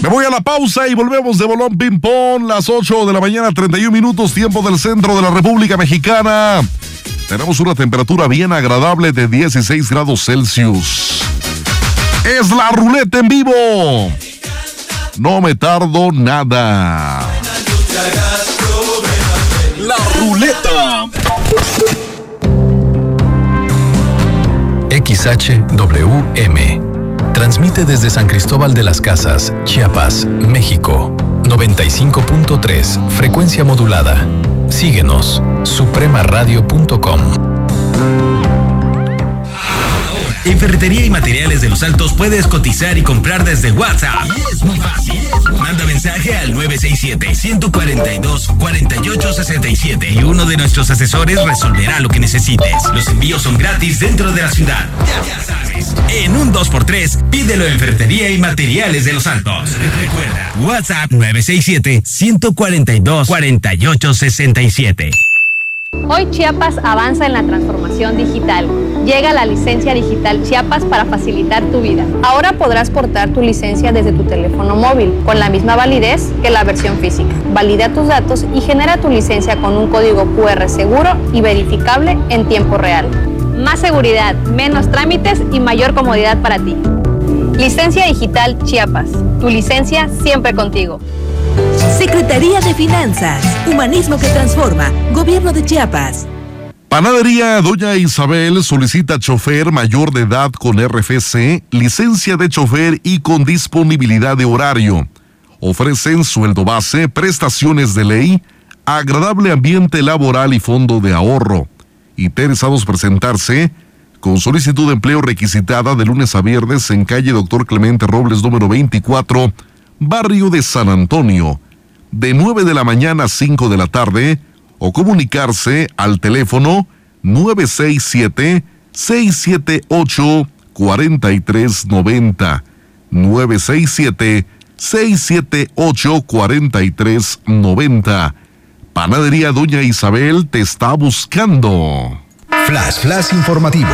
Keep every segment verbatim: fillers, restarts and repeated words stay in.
Me voy a la pausa y volvemos de Bolón Ping Pong, las ocho de la mañana, treinta y un minutos, tiempo del centro de la República Mexicana. Tenemos una temperatura bien agradable de dieciséis grados Celsius. Es la ruleta en vivo. No me tardo nada. La ruleta. X H W M transmite desde San Cristóbal de las Casas, Chiapas, México. noventa y cinco punto tres, frecuencia modulada. Síguenos, suprema radio punto com. En Ferretería y Materiales de Los Altos puedes cotizar y comprar desde WhatsApp. Y es muy fácil. Manda mensaje al nueve seis siete, uno cuatro dos, cuatro ocho seis siete y uno de nuestros asesores resolverá lo que necesites. Los envíos son gratis dentro de la ciudad. Ya, ya sabes. En un dos por tres, pídelo en Ferretería y Materiales de Los Altos. Recuerda, WhatsApp nueve seis siete, uno cuatro dos, cuatro ocho seis siete. Hoy Chiapas avanza en la transformación digital. Llega la licencia digital Chiapas para facilitar tu vida. Ahora podrás portar tu licencia desde tu teléfono móvil, con la misma validez que la versión física. Valida tus datos y genera tu licencia con un código cu erre seguro y verificable en tiempo real. Más seguridad, menos trámites y mayor comodidad para ti. Licencia digital Chiapas. Tu licencia siempre contigo. Secretaría de Finanzas, Humanismo que Transforma, Gobierno de Chiapas. Panadería Doña Isabel solicita chofer mayor de edad con erre efe ce, licencia de chofer y con disponibilidad de horario. Ofrecen sueldo base, prestaciones de ley, agradable ambiente laboral y fondo de ahorro. Interesados presentarse con solicitud de empleo requisitada de lunes a viernes en calle Doctor Clemente Robles número veinticuatro, barrio de San Antonio, de nueve de la mañana a cinco de la tarde, o comunicarse al teléfono nueve seis siete, seis siete ocho, cuatro tres nueve cero, nueve seis siete, seis siete ocho, cuatro tres nueve cero. Panadería Doña Isabel te está buscando. Flash, flash informativo.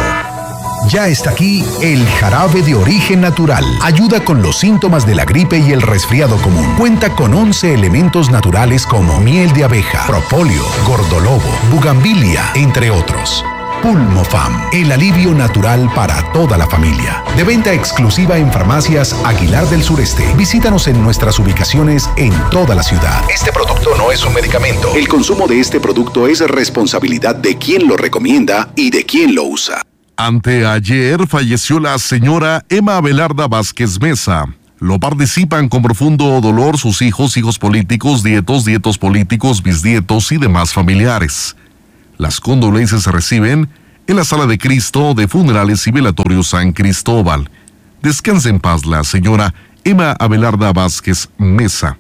Ya está aquí el jarabe de origen natural. Ayuda con los síntomas de la gripe y el resfriado común. Cuenta con once elementos naturales como miel de abeja, propóleo, gordolobo, bugambilia, entre otros. Pulmofam, el alivio natural para toda la familia. De venta exclusiva en farmacias Aguilar del Sureste. Visítanos en nuestras ubicaciones en toda la ciudad. Este producto no es un medicamento. El consumo de este producto es responsabilidad de quien lo recomienda y de quien lo usa. Anteayer falleció la señora Emma Abelarda Vázquez Mesa. Lo participan con profundo dolor sus hijos, hijos políticos, nietos, nietos políticos, bisnietos y demás familiares. Las condolencias se reciben en la Sala de Cristo de Funerales y Velatorios San Cristóbal. Descanse en paz la señora Emma Abelarda Vázquez Mesa.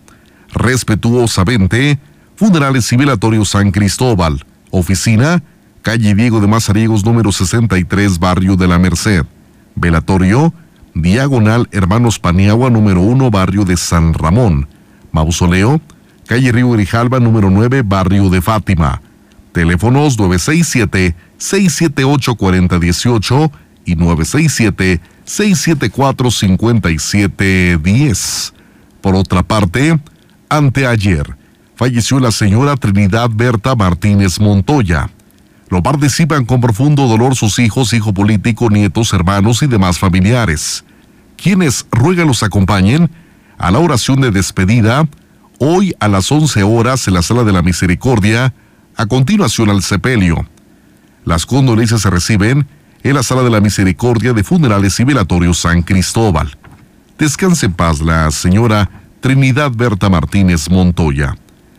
Respetuosamente, Funerales y Velatorios San Cristóbal. Oficina, calle Diego de Mazariegos, número sesenta y tres, barrio de la Merced. Velatorio, diagonal Hermanos Paniagua, número uno, barrio de San Ramón. Mausoleo, calle Río Grijalva, número nueve, barrio de Fátima. Teléfonos nueve seis siete, seis siete ocho, cuatro cero uno ocho y nueve seis siete, seis siete cuatro, cinco siete uno cero. Por otra parte, anteayer, falleció la señora Trinidad Berta Martínez Montoya. Lo participan con profundo dolor sus hijos, hijo político, nietos, hermanos y demás familiares, quienes ruegan los acompañen a la oración de despedida hoy a las once horas en la Sala de la Misericordia, a continuación al sepelio. Las condolencias se reciben en la Sala de la Misericordia de Funerales y Velatorios San Cristóbal. Descanse en paz la señora Trinidad Berta Martínez Montoya.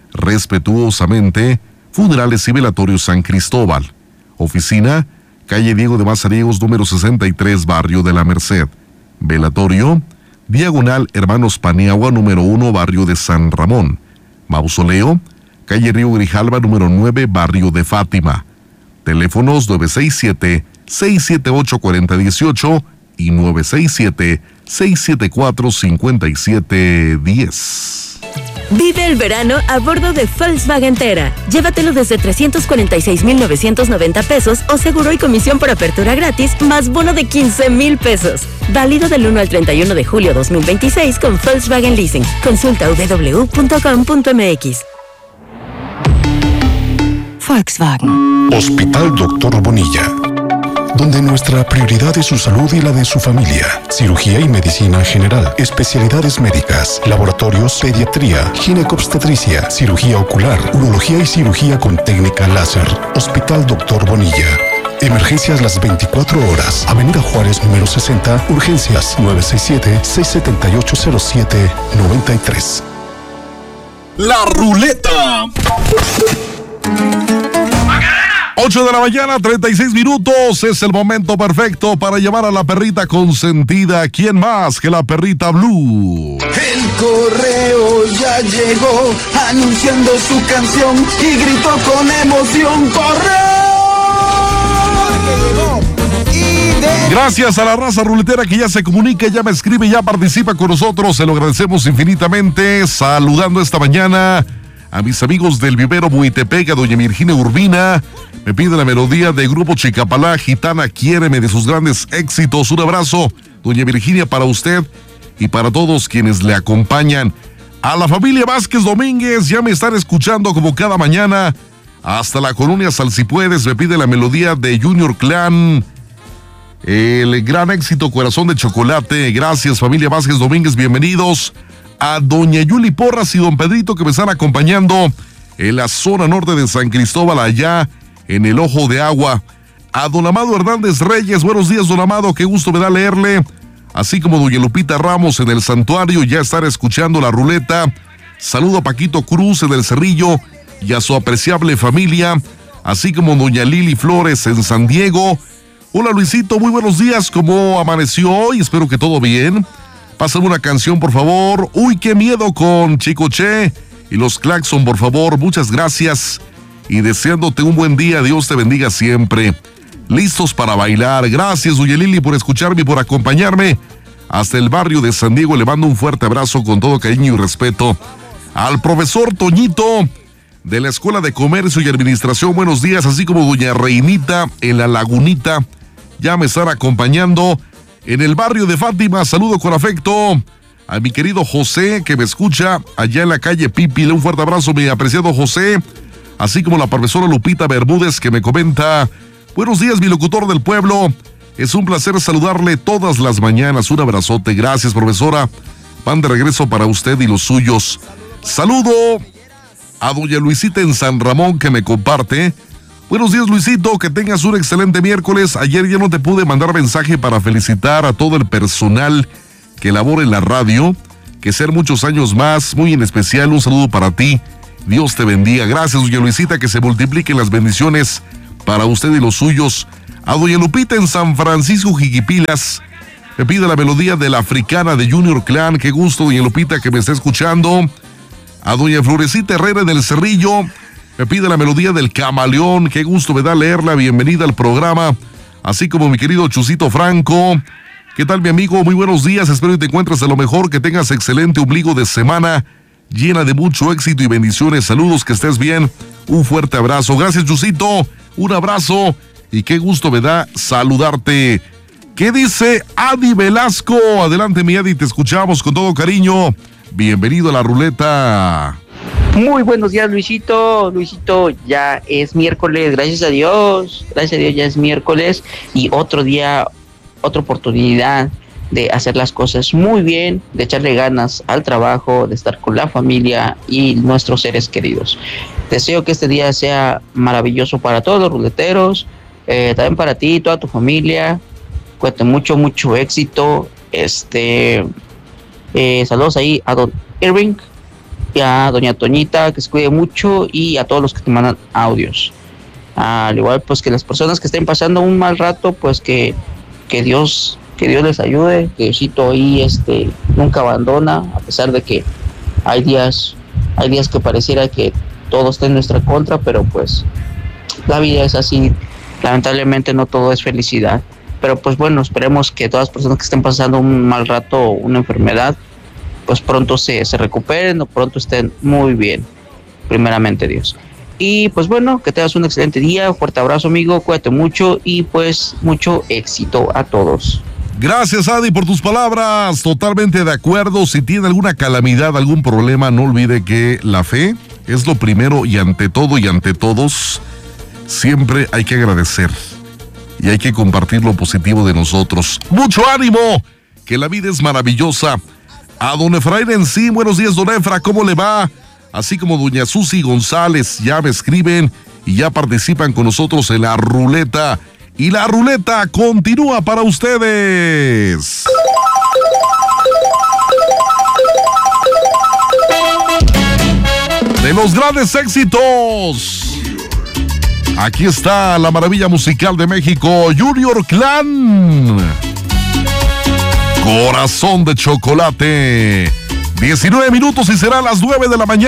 Respetuosamente, Funerales y Velatorios San Cristóbal. Oficina, calle Diego de Mazariegos, número sesenta y tres, barrio de la Merced. Velatorio, diagonal Hermanos Paniagua, número uno, barrio de San Ramón. Mausoleo, calle Río Grijalva, número nueve, barrio de Fátima. Teléfonos nueve seis siete, seis siete ocho, cuatro cero uno ocho y nueve seis siete, seis siete cuatro, cinco siete uno cero. Vive el verano a bordo de Volkswagen Tera. Llévatelo desde trescientos cuarenta y seis mil novecientos noventa pesos o seguro y comisión por apertura gratis más bono de quince mil pesos. Válido del uno al treinta y uno de julio dos mil veintiséis con Volkswagen Leasing. Consulta w w w punto com punto m x. Volkswagen. Hospital Doctor Bonilla, donde nuestra prioridad es su salud y la de su familia. Cirugía y medicina general, especialidades médicas, laboratorios, pediatría, ginecobstetricia, cirugía ocular, urología y cirugía con técnica láser. Hospital Doctor Bonilla. Emergencias las veinticuatro horas. Avenida Juárez número sesenta, urgencias nueve seis siete, seis siete ocho, cero siete nueve tres. La ruleta. ocho de la mañana, treinta y seis minutos. Es el momento perfecto para llamar a la perrita consentida. ¿Quién más que la perrita Blue? El correo ya llegó anunciando su canción y gritó con emoción: ¡correo! Gracias a la raza ruletera que ya se comunica, ya me escribe, ya participa con nosotros. Se lo agradecemos infinitamente. Saludando esta mañana a mis amigos del vivero Muitepec, a doña Virginia Urbina. Me pide la melodía de Grupo Chicapalá, Gitana, quiéreme, de sus grandes éxitos. Un abrazo, doña Virginia, para usted y para todos quienes le acompañan. A la familia Vázquez Domínguez, ya me están escuchando como cada mañana. Hasta la colonia Salsipuedes, me pide la melodía de Junior Clan, el gran éxito Corazón de Chocolate. Gracias, familia Vázquez Domínguez, bienvenidos. A doña Yuli Porras y don Pedrito, que me están acompañando en la zona norte de San Cristóbal, allá en el Ojo de Agua. A don Amado Hernández Reyes, buenos días, don Amado, qué gusto me da leerle. Así como doña Lupita Ramos en el Santuario, ya estar escuchando la ruleta. Saludo a Paquito Cruz en el Cerrillo y a su apreciable familia, así como doña Lili Flores en San Diego. Hola Luisito, muy buenos días, ¿cómo amaneció hoy? Espero que todo bien. Pásame una canción, por favor. Uy, qué miedo, con Chicoche y los Claxon, por favor. Muchas gracias y deseándote un buen día. Dios te bendiga siempre. Listos para bailar. Gracias, doña Lili, por escucharme y por acompañarme hasta el barrio de San Diego. Le mando un fuerte abrazo con todo cariño y respeto. Al profesor Toñito de la Escuela de Comercio y Administración, buenos días, así como doña Reinita en La Lagunita, ya me están acompañando en el barrio de Fátima. Saludo con afecto a mi querido José, que me escucha allá en la calle Pipil. Un fuerte abrazo, mi apreciado José, así como la profesora Lupita Bermúdez, que me comenta: buenos días, mi locutor del pueblo, es un placer saludarle todas las mañanas. Un abrazote, gracias, profesora. Van de regreso para usted y los suyos. Saludo a doña Luisita en San Ramón, que me comparte: buenos días, Luisito, que tengas un excelente miércoles. Ayer ya no te pude mandar mensaje para felicitar a todo el personal que labora en la radio, que sean muchos años más, muy en especial un saludo para ti. Dios te bendiga. Gracias, doña Luisita, que se multipliquen las bendiciones para usted y los suyos. A doña Lupita en San Francisco Jiquipilas, me pide la melodía de La Africana de Junior Clan. Qué gusto, doña Lupita, que me está escuchando. A doña Florecita Herrera del Cerrillo, me pide la melodía del Camaleón. Qué gusto me da leerla. Bienvenida al programa. Así como mi querido Chusito Franco. ¿Qué tal, mi amigo? Muy buenos días. Espero que te encuentres de lo mejor. Que tengas excelente ombligo de semana llena de mucho éxito y bendiciones. Saludos, que estés bien. Un fuerte abrazo. Gracias, Chusito. Un abrazo. Y qué gusto me da saludarte. ¿Qué dice Adi Velasco? Adelante, mi Adi. Te escuchamos con todo cariño. Bienvenido a la ruleta. Muy buenos días, Luisito. Luisito, ya es miércoles, gracias a Dios. Gracias a Dios ya es miércoles y otro día, otra oportunidad de hacer las cosas muy bien, de echarle ganas al trabajo, de estar con la familia y nuestros seres queridos. Deseo que este día sea maravilloso para todos los ruleteros, eh, también para ti y toda tu familia. Cuente mucho, mucho éxito. Este, eh, saludos ahí a don Irving y a doña Toñita, que se cuide mucho, y a todos los que te mandan audios. Al igual, pues, que las personas que estén pasando un mal rato, pues que, que Dios, que Dios les ayude, que Diosito ahí este, nunca abandona, a pesar de que hay días, hay días que pareciera que todo está en nuestra contra, pero pues la vida es así, lamentablemente no todo es felicidad. Pero pues bueno, esperemos que todas las personas que estén pasando un mal rato o una enfermedad, pues pronto se, se recuperen o pronto estén muy bien, primeramente Dios. Y pues bueno, que tengas un excelente día, fuerte abrazo amigo, cuídate mucho y pues mucho éxito a todos. Gracias, Adi, por tus palabras. Totalmente de acuerdo. Si tiene alguna calamidad, algún problema, no olvide que la fe es lo primero y ante todo y ante todos, siempre hay que agradecer y hay que compartir lo positivo de nosotros. ¡Mucho ánimo! Que la vida es maravillosa. A don Efraín en sí, buenos días, don Efra, ¿cómo le va? Así como doña Susi González, ya me escriben y ya participan con nosotros en la ruleta. Y la ruleta continúa para ustedes. De los grandes éxitos. Aquí está la maravilla musical de México, Junior Clan. Corazón de chocolate. diecinueve minutos y será a las nueve de la mañana.